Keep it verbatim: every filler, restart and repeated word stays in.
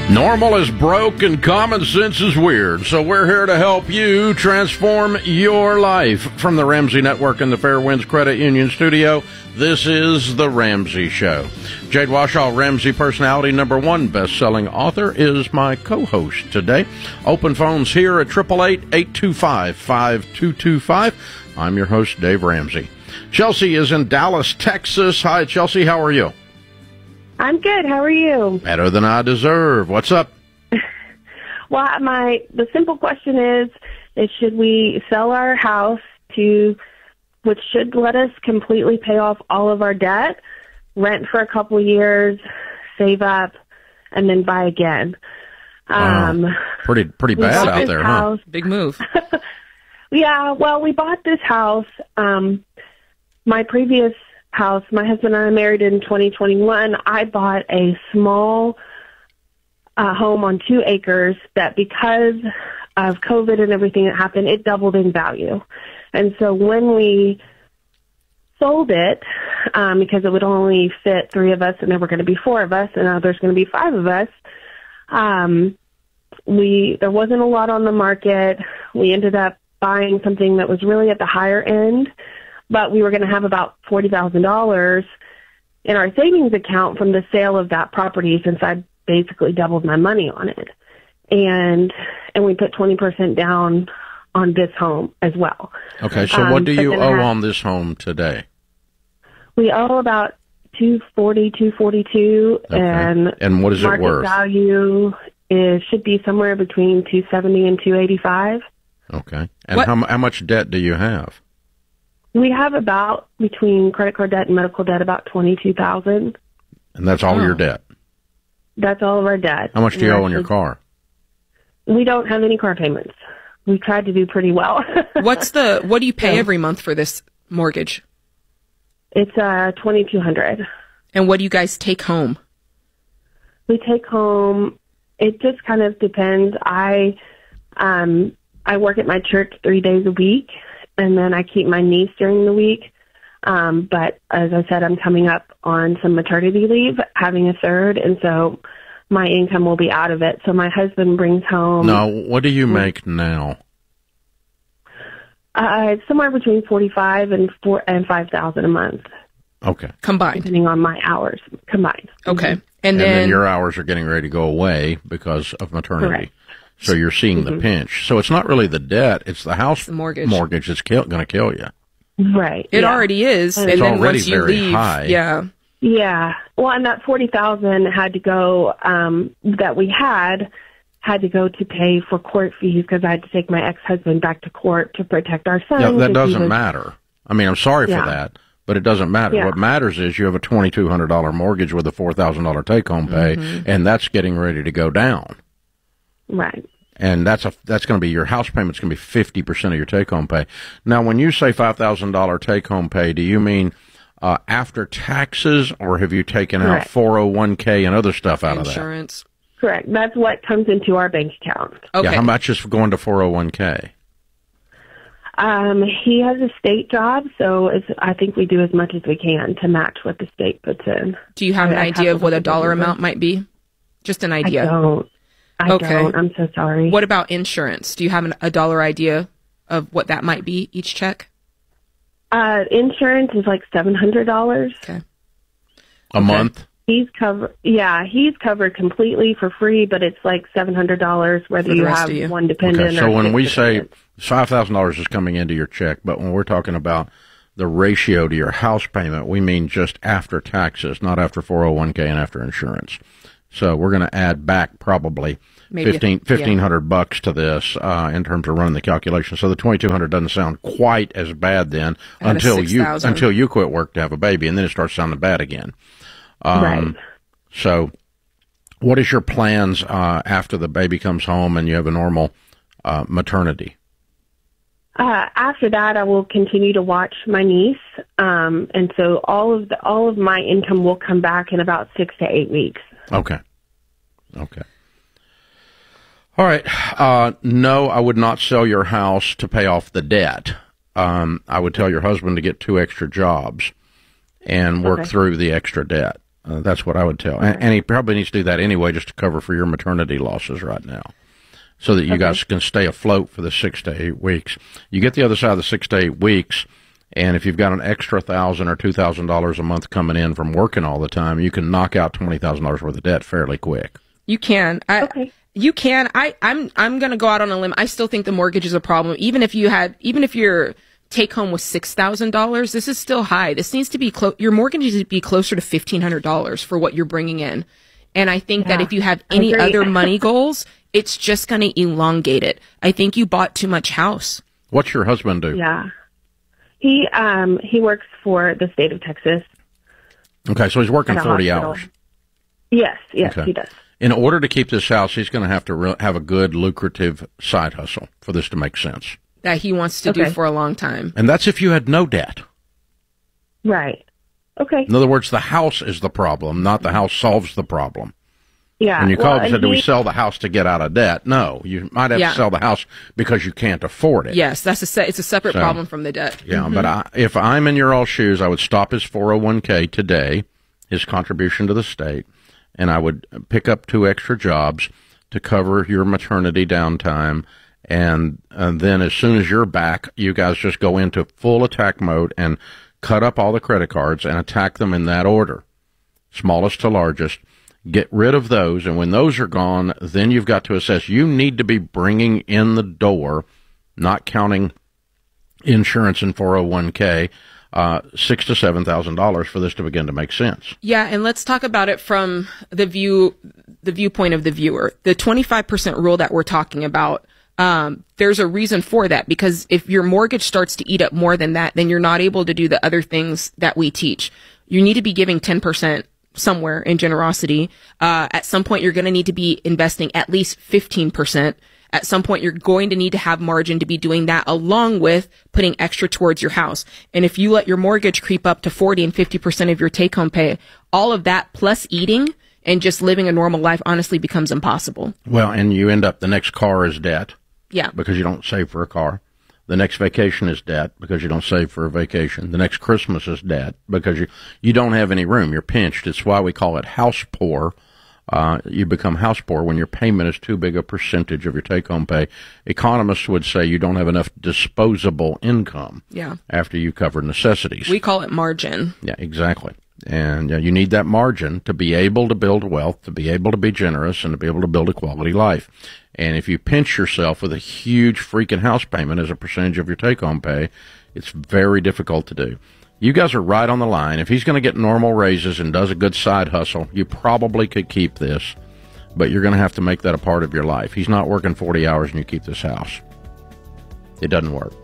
Normal is broke and common sense is weird, so we're here to help you transform your life. From the Ramsey Network and the Fairwinds Credit Union studio, this is The Ramsey Show. Jade Washaw, Ramsey personality number one best-selling author, is my co-host today. Open phones here at eight eight eight, eight two five, five two two five. I'm your host, Dave Ramsey. Chelsea is in Dallas, Texas. Hi, Chelsea. How are you? I'm good. How are you? Better than I deserve. What's up? Well, my the simple question is, is should we sell our house to, which should let us completely pay off all of our debt, rent for a couple of years, save up, and then buy again? Wow. Um, pretty pretty bad out there, house. huh? Big move. Yeah. Well, we bought this house. Um, my previous house, my husband and I married in twenty twenty-one. I bought a small uh, home on two acres that, because of COVID and everything that happened, it doubled in value. And so when we sold it, um, because it would only fit three of us and there were going to be four of us and now there's going to be five of us, um, we there wasn't a lot on the market. We ended up buying something that was really at the higher end, but we were going to have about forty thousand dollars in our savings account from the sale of that property, since I basically doubled my money on it. And and we put twenty percent down on this home as well. Okay, so um, what do you owe have, on this home today? We owe about two forty, two forty-two, Okay. and and what is it market worth? value is should be somewhere between two seventy and two eighty-five. Okay, and What- how how much debt do you have? We have about, between credit card debt and medical debt, about twenty-two thousand. And that's all Oh. your debt. That's all of our debt. How much do you owe on your Actually, car? We don't have any car payments. We tried to do pretty well. What's the what do you pay Yeah. every month for this mortgage? It's uh twenty-two hundred. And what do you guys take home? We take home, it just kind of depends. I um I work at my church three days a week, and then I keep my niece during the week. Um, but as I said, I'm coming up on some maternity leave, having a third, and so my income will be out of it. So my husband brings home No, what do you make now? uh, somewhere between forty-five and four and five thousand a month, Okay. Combined. depending on my hours combined. Okay. And, And then, then your hours are getting ready to go away because of maternity. Correct. So you're seeing Mm-hmm. the pinch. So it's not really the debt, it's the house the mortgage. mortgage that's kill, going to kill you. Right. it yeah. already is. It's And then already once you very leave, high. yeah. Yeah. Well, and that forty thousand had to go, um, that we had, had to go to pay for court fees, because I had to take my ex-husband back to court to protect our son. Yeah, that 'cause he doesn't was- matter. I mean, I'm sorry Yeah. for that, but it doesn't matter. Yeah. What matters is you have a twenty-two hundred dollars mortgage with a four thousand dollars take-home pay, and that's getting ready to go down. Right. And that's a that's going to be your house payment's going to be fifty percent of your take-home pay. Now, when you say five thousand dollars take-home pay, do you mean uh, after taxes, or have you taken out Correct. four oh one k and other stuff out of that? Insurance. Correct. That's what comes into our bank account. Okay. Yeah, how much is going to four oh one k? Um, he has a state job, so it's, I think we do as much as we can to match what the state puts in. Do you have an I- I idea have of what a to dollar look at amount might be? Just an I idea. don't. I Okay. don't. I'm so sorry. What about insurance? Do you have an, a dollar idea of what that might be each check? Uh, insurance is like seven hundred dollars. Okay. A month? He's covered. Yeah, he's covered completely for free, but it's like seven hundred dollars whether For the you rest have of you. one dependent. Okay, so or when six we say dependents. five thousand dollars is coming into your check, but when we're talking about the ratio to your house payment, we mean just after taxes, not after four oh one k and after insurance. So we're going to add back probably Maybe a- fifteen fifteen hundred bucks to this uh, in terms of running the calculation. So the twenty-two hundred doesn't sound quite as bad then Out of until you six thousand. until you quit work to have a baby, and then it starts sounding bad again. Um, right. So what is your plans uh, after the baby comes home and you have a normal uh, maternity? Uh, after that, I will continue to watch my niece, um, and so all of the all of my income will come back in about six to eight weeks. Okay. Okay. All right. Uh, no, I would not sell your house to pay off the debt. Um, I would tell your husband to get two extra jobs and work Okay. through the extra debt. Uh, that's what I would tell. And, and he probably needs to do that anyway just to cover for your maternity losses right now so that you okay. guys can stay afloat for the six to eight weeks. You get the other side of the six to eight weeks, and if you've got an extra one thousand dollars or two thousand dollars a month coming in from working all the time, you can knock out twenty thousand dollars worth of debt fairly quick. You can. I, okay. You can. I, I'm I'm going to go out on a limb. I still think the mortgage is a problem. Even if you had, even if your take home was six thousand dollars, this is still high. This needs to be close. Your mortgage needs to be closer to fifteen hundred dollars for what you're bringing in. And I think yeah, that if you have any other money goals, it's just going to elongate it. I think you bought too much house. What's your husband do? Yeah. He um he works for the state of Texas. Okay, so he's working forty hours. Yes, yes, okay. he does. In order to keep this house, he's going to have to re- have a good, lucrative side hustle for this to make sense. That he wants to okay. do for a long time. And that's if you had no debt. Right. Okay. In other words, the house is the problem, not the house solves the problem. Yeah. When you well, called and said, he... do we sell the house to get out of debt? No, you might have yeah. to sell the house because you can't afford it. Yes, that's a se- it's a separate so, problem from the debt. Yeah, mm-hmm. but I, if I'm in your all shoes, I would stop his four oh one k today, his contribution to the state, and I would pick up two extra jobs to cover your maternity downtime. And, and then as soon as you're back, you guys just go into full attack mode and cut up all the credit cards and attack them in that order, smallest to largest. Get rid of those, and when those are gone, then you've got to assess. You need to be bringing in the door, not counting insurance and four oh one k, uh, six to seven thousand dollars for this to begin to make sense. Yeah, and let's talk about it from the view, the viewpoint of the viewer. The twenty-five percent rule that we're talking about. Um, there's a reason for that, because if your mortgage starts to eat up more than that, then you're not able to do the other things that we teach. You need to be giving ten percent somewhere in generosity. Uh, at some point, you're going to need to be investing at least fifteen percent. At some point, you're going to need to have margin to be doing that, along with putting extra towards your house. And if you let your mortgage creep up to forty and fifty percent of your take-home pay, all of that plus eating and just living a normal life honestly becomes impossible. Well, and you end up, the next car is debt. Yeah. Because you don't save for a car. The next vacation is debt because you don't save for a vacation. The next Christmas is debt because you, you don't have any room. You're pinched. It's why we call it house poor. Uh, you become house poor when your payment is too big a percentage of your take-home pay. Economists would say you don't have enough disposable income yeah. after you cover necessities. We call it margin. Yeah, exactly. And uh, you need that margin to be able to build wealth, to be able to be generous, and to be able to build a quality life. And if you pinch yourself with a huge freaking house payment as a percentage of your take-home pay, it's very difficult to do. You guys are right on the line. If he's going to get normal raises and does a good side hustle, you probably could keep this, but you're going to have to make that a part of your life. He's not working forty hours and you keep this house. It doesn't work.